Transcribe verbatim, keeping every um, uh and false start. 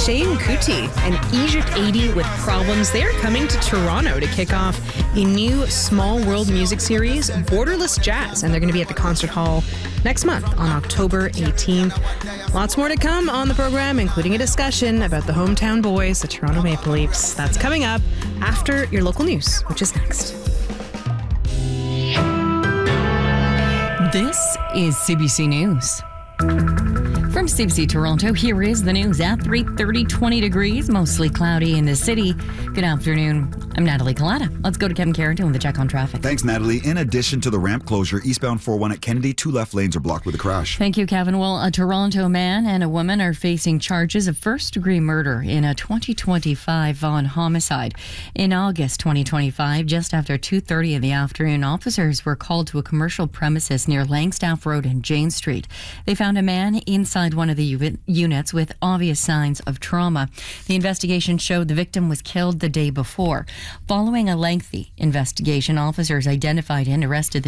Shane Kuti and Egypt eighty with Problems. They're coming to Toronto to kick off a new Small World music series, Borderless Jazz, and they're going to be at the Concert Hall next month on October eighteenth. Lots more to come on the program, including a discussion about the hometown boys, the Toronto Maple Leafs. That's coming up after your local news, which is next. This is C B C News. From C B C Toronto, here is the news at three thirty, twenty degrees, mostly cloudy in the city. Good afternoon. I'm Natalie Collada. Let's go to Kevin Carrington with a check on traffic. Thanks, Natalie. In addition to the ramp closure, eastbound four oh one at Kennedy, two left lanes are blocked with a crash. Thank you, Kevin. Well, a Toronto man and a woman are facing charges of first-degree murder in a twenty twenty-five Vaughan homicide. In August twenty twenty-five, just after two thirty in the afternoon, officers were called to a commercial premises near Langstaff Road and Jane Street. They found a man inside one of the u- units with obvious signs of trauma. The investigation showed the victim was killed the day before. Following a lengthy investigation, officers identified and arrested the